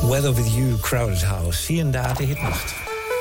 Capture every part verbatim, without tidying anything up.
Weather with You, Crowded House, hier in der A R D Hitnacht.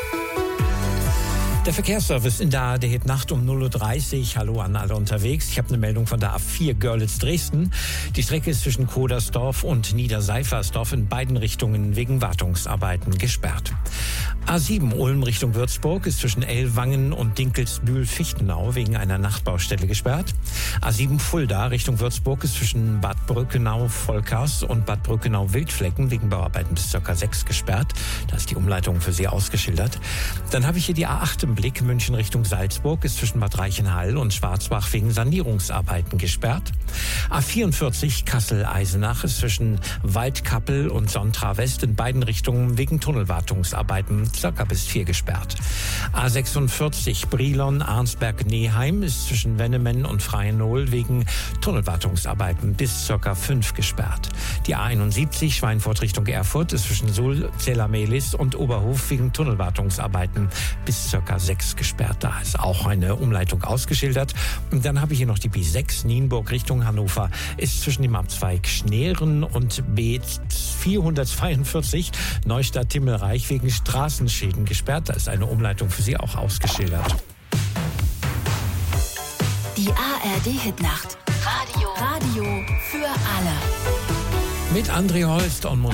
Der Verkehrsservice in der A R D Hitnacht um null Uhr dreißig. Hallo an alle unterwegs. Ich habe eine Meldung von der A vier Görlitz-Dresden. Die Strecke ist zwischen Kodersdorf und Niederseifersdorf in beiden Richtungen wegen Wartungsarbeiten gesperrt. A sieben Ulm Richtung Würzburg ist zwischen Ellwangen und Dinkelsbühl-Fichtenau wegen einer Nachtbaustelle gesperrt. A sieben Fulda Richtung Würzburg ist zwischen Bad Brückenau-Volkers und Bad Brückenau-Wildflecken wegen Bauarbeiten bis ca. sechs gesperrt. Da ist die Umleitung für Sie ausgeschildert. Dann habe ich hier die A acht im Blick. München Richtung Salzburg ist zwischen Bad Reichenhall und Schwarzbach wegen Sanierungsarbeiten gesperrt. A vierundvierzig Kassel-Eisenach ist zwischen Waldkappel und Sontra West in beiden Richtungen wegen Tunnelwartungsarbeiten circa bis vier gesperrt. A sechsundvierzig Brilon-Arnsberg-Neheim ist zwischen Wennemen und Freienol wegen Tunnelwartungsarbeiten bis circa fünf gesperrt. Die A einundsiebzig Schweinfurt Richtung Erfurt ist zwischen Suhl, Zella-Mehlis und Oberhof wegen Tunnelwartungsarbeiten bis circa sechs gesperrt. Da ist auch eine Umleitung ausgeschildert. Und dann habe ich hier noch die B sechs Nienburg Richtung Hannover ist zwischen dem Abzweig Schneeren und B vierhundertzweiundvierzig Neustadt-Timmelreich wegen Straßenschäden gesperrt. Da ist eine Umleitung für Sie auch ausgeschildert. Die A R D Hitnacht. Radio. Radio für alle. Mit André Holst und